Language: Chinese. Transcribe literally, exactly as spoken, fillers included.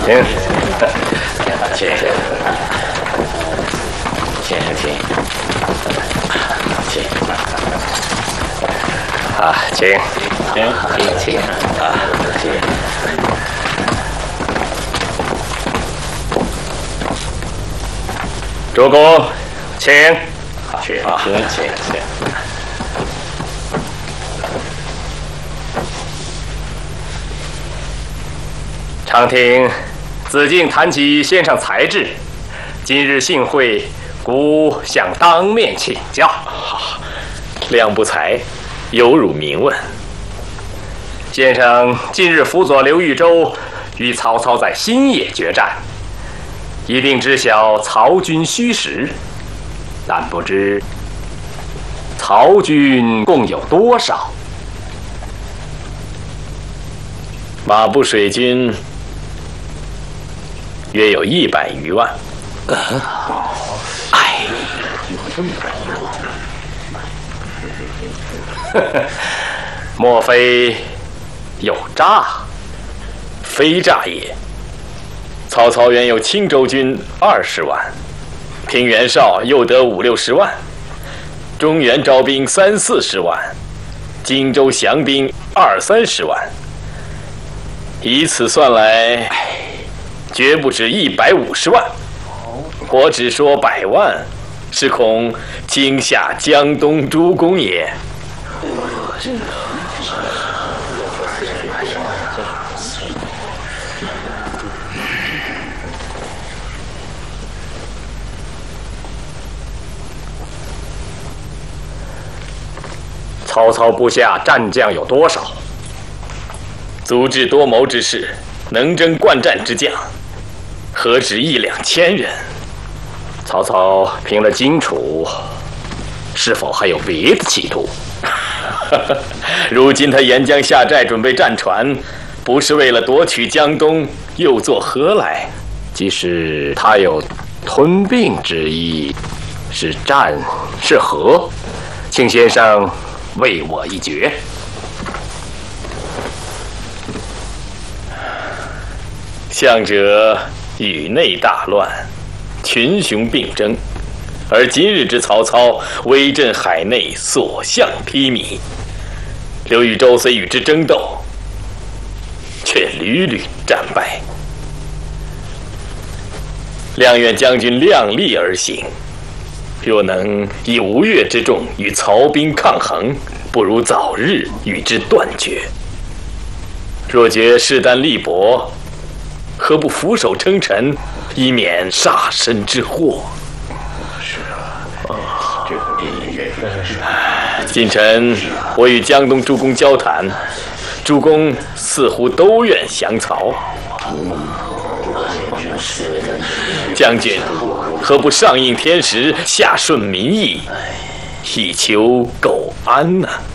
请，请，先生请，请，啊，请，请，请，请，啊，请。主公，请，请，请，请，请。常听子敬谈起先生才智，今日幸会，故想当面请教。 好，良不才，有辱民问。 先生近日辅佐刘豫州与曹操在新野决战，一定知晓曹军虚实，但不知曹军共有多少？ 马步水军约有一百余万。 呃，哎，莫非有诈？ 非诈也。曹操原有青州军二十万，平袁绍又得五六十万，中原招兵三四十万，荆州降兵二三十万。以此算来，绝不止一百五十万。我只说百万，是恐惊吓江东诸公也。 曹操部下战将有多少？ 足智多谋之士，能征惯战之将，何止一两千人？ 曹操平了荆楚，是否还有别的企图？ 如今他沿江下寨，准备战船，不是为了夺取江东，又作何来？ 即使他有吞并之意，是战是和，请先生为我一决。 向者宇内大乱，群雄并争，而今日之曹操威震海内，所向披靡。刘豫州虽与之争斗，却屡屡战败。梁愿将军量力而行，若能以吴越之众与曹兵抗衡，不如早日与之断绝。若觉势单力薄，何不俯首称臣，以免杀身之祸？ 是啊，这个近臣我与江东诸公交谈，诸公似乎都愿降曹。将军何不上应天时，下顺民意，以求苟安呢？